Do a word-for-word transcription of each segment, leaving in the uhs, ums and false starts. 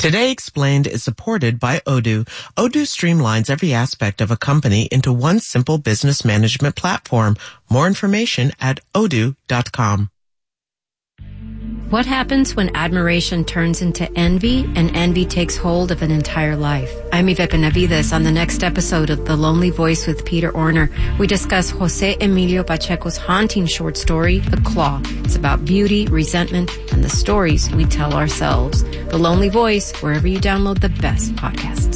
Today Explained is supported by Odoo. Odoo streamlines every aspect of a company into one simple business management platform. More information at odoo dot com. What happens when admiration turns into envy and envy takes hold of an entire life? I'm Yvette Benavides. On the next episode of The Lonely Voice with Peter Orner, we discuss Jose Emilio Pacheco's haunting short story, The Claw. It's about beauty, resentment, and the stories we tell ourselves. The Lonely Voice, wherever you download the best podcasts.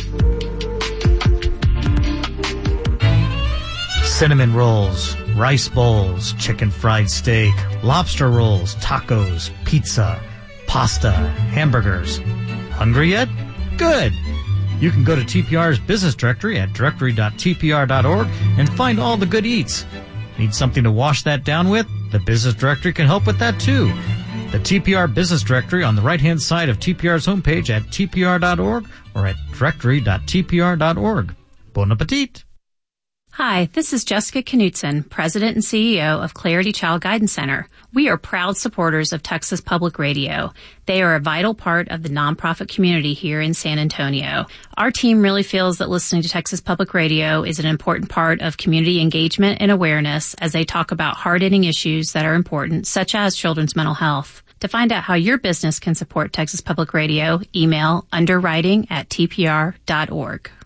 Cinnamon rolls, rice bowls, chicken fried steak, lobster rolls, tacos, pizza, pasta, hamburgers. Hungry yet? Good! You can go to T P R's business directory at directory dot t p r dot org and find all the good eats. Need something to wash that down with? The business directory can help with that too. The T P R business directory on the right-hand side of T P R's homepage at t p r dot org or at directory dot t p r dot org. Bon appetit! Hi, this is Jessica Knutson, President and C E O of Clarity Child Guidance Center. We are proud supporters of Texas Public Radio. They are a vital part of the nonprofit community here in San Antonio. Our team really feels that listening to Texas Public Radio is an important part of community engagement and awareness as they talk about hard-hitting issues that are important, such as children's mental health. To find out how your business can support Texas Public Radio, email underwriting at t p r dot org.